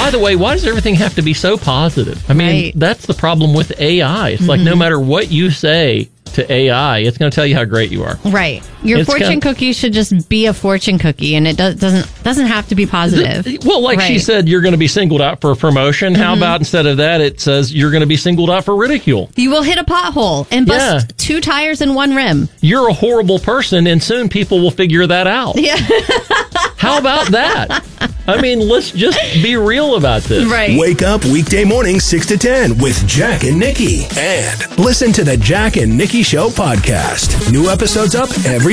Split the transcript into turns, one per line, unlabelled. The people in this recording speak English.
by the way, why does everything have to be so positive? I mean,
Right.
that's the problem with AI. It's like no matter what you say to AI, it's going to tell you how great you are.
Right. Your
It's
fortune cookie should just be a fortune cookie, and it doesn't have to be positive.
Well, like she
Right.
said, you're going to be singled out for a promotion. How about instead of that, it says you're going to be singled out for ridicule?
You will hit a pothole and bust 2 tires and 1 rim.
You're a horrible person, and soon people will figure that out.
Yeah.
How about that? I mean, let's just be real about this.
Right.
Wake up weekday mornings 6 to 10 with Jack and Nikki. And listen to the Jack and Nikki Show podcast. New episodes up every